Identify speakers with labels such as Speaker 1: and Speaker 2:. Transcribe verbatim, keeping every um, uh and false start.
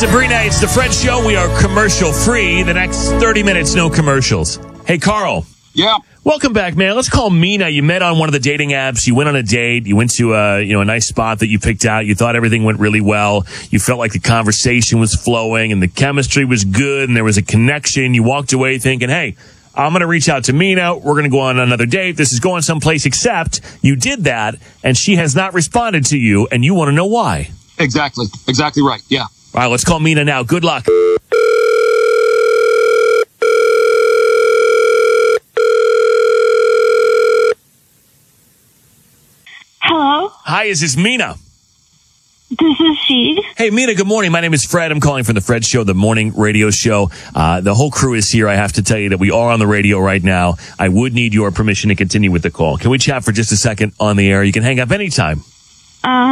Speaker 1: Sabrina, it's the Fred Show. We are commercial free. The next thirty minutes, no commercials. Hey, Carl.
Speaker 2: Yeah.
Speaker 1: Welcome back, man. Let's call Mina. You met on one of the dating apps. You went on a date. You went to a, you know, a nice spot that you picked out. You thought everything went really well. You felt like the conversation was flowing and the chemistry was good and there was a connection. You walked away thinking, hey, I'm going to reach out to Mina. We're going to go on another date. This is going someplace, except you did that and she has not responded to you and you want to know why.
Speaker 2: Exactly. Exactly right. Yeah.
Speaker 1: All right, let's call Mina now. Good luck.
Speaker 3: Hello?
Speaker 1: Hi, is this Mina?
Speaker 3: This is she.
Speaker 1: Hey, Mina, good morning. My name is Fred. I'm calling from the Fred Show, the morning radio show. Uh, the whole crew is here. I have to tell you that we are on the radio right now. I would need your permission to continue with the call. Can we chat for just a second on the air? You can hang up anytime.
Speaker 3: Um.